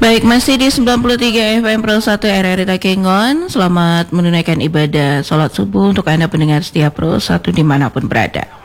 Baik, masih di 93 FM Pro 1 RRI Takengon. Selamat menunaikan ibadah sholat subuh untuk Anda pendengar setia Pro 1 dimanapun berada.